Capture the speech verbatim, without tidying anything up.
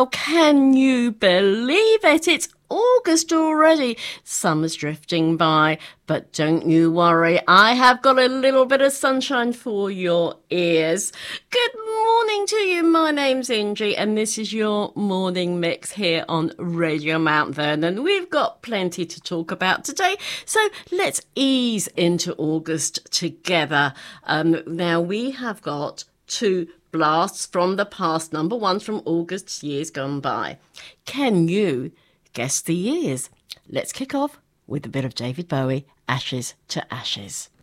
Can you believe it? It's August already. Summer's drifting by, but don't you worry. I have got a little bit of sunshine for your ears. Good morning to you. My name's Ingie, and this is your morning mix here on Radio Mount Vernon. We've got plenty to talk about today, so let's ease into August together. Um, now, we have got two blasts from the past, number ones from August's years gone by. Can you guess the years? Let's kick off with a bit of David Bowie, Ashes to Ashes.